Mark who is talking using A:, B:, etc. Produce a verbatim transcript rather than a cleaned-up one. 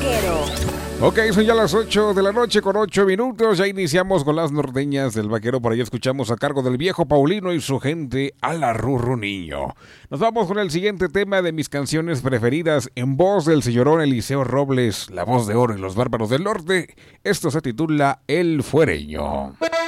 A: Vaquero.
B: Ok, son ya las ocho de la noche con ocho minutos. Ya iniciamos con las norteñas del Vaquero. Por ahí escuchamos a cargo del viejo Paulino y su gente a la Rurru Niño. Nos vamos con el siguiente tema de mis canciones preferidas en voz del señorón Eliseo Robles, la voz de oro y los bárbaros del norte. Esto se titula El Fuereño.